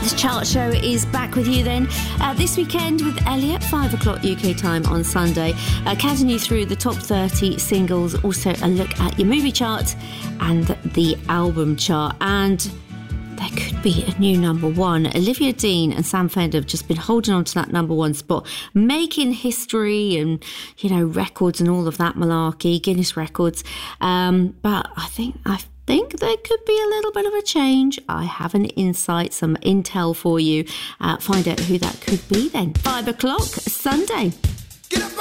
The Chart Show is back with you then this weekend with Elliot, 5 o'clock UK time on Sunday, counting you through the top 30 singles, also a look at your movie chart and the album chart. And there could be a new number one. Olivia Dean and Sam Fender have just been holding on to that number one spot, making history and, you know, records and all of that malarkey, Guinness records. But I think there could be a little bit of a change. I have an insight, some intel for you. Find out who that could be then. 5 o'clock Sunday.